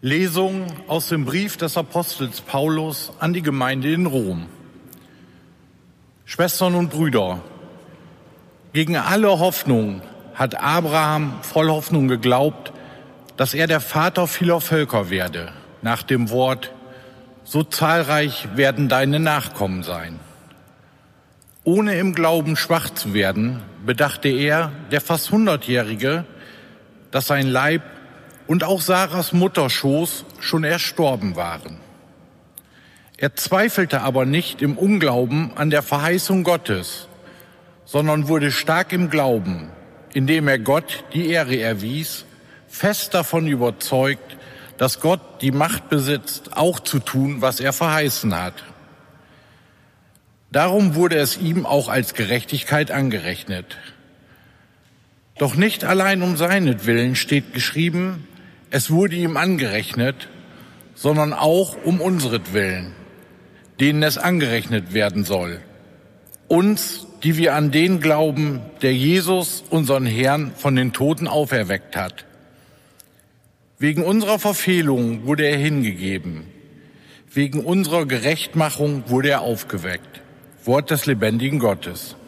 Lesung aus dem Brief des Apostels Paulus an die Gemeinde in Rom. Schwestern und Brüder, gegen alle Hoffnung hat Abraham voll Hoffnung geglaubt, dass er der Vater vieler Völker werde, nach dem Wort: So zahlreich werden deine Nachkommen sein. Ohne im Glauben schwach zu werden, bedachte er, der fast 100-Jährige, dass sein Leib und auch Sarahs Mutterschoß schon erstorben waren. Er zweifelte aber nicht im Unglauben an der Verheißung Gottes, sondern wurde stark im Glauben, indem er Gott die Ehre erwies, fest davon überzeugt, dass Gott die Macht besitzt, auch zu tun, was er verheißen hat. Darum wurde es ihm auch als Gerechtigkeit angerechnet. Doch nicht allein um seinetwillen steht geschrieben, es wurde ihm angerechnet, sondern auch um unseretwillen, denen es angerechnet werden soll. Uns, die wir an den glauben, der Jesus, unseren Herrn, von den Toten auferweckt hat. Wegen unserer Verfehlung wurde er hingegeben. Wegen unserer Gerechtmachung wurde er aufgeweckt. Wort des lebendigen Gottes.